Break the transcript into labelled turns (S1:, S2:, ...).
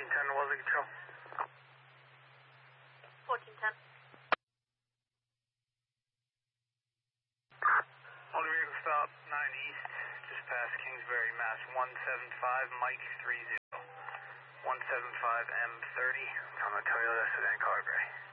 S1: 1410 was it control?
S2: 1410.
S1: All the vehicle stop 9 East, just past Kingsbury, Mass. 175 Mike 30. 175 M30. I'm a Toyota sedan car gray.